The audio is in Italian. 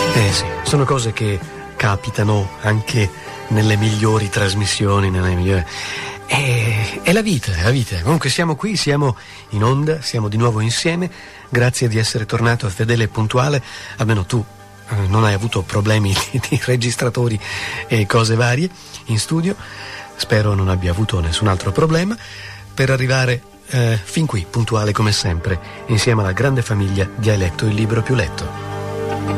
Sì, sono cose che capitano anche nelle migliori trasmissioni, è la vita, è la vita. Comunque siamo qui, siamo in onda, siamo di nuovo insieme. Grazie di essere tornato fedele e puntuale, almeno tu non hai avuto problemi di registratori e cose varie in studio. Spero non abbia avuto nessun altro problema per arrivare fin qui, puntuale come sempre, insieme alla grande famiglia di Hai letto il libro più letto.